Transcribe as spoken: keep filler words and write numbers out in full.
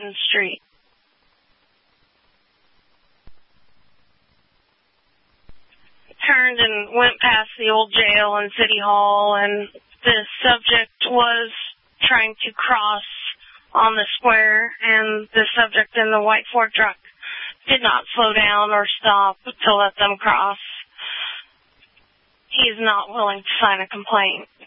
Garden Street. Turned and went past the old jail and City Hall, and the subject was trying to cross on the square, and the subject in the white Ford truck did not slow down or stop to let them cross. He is not willing to sign a complaint.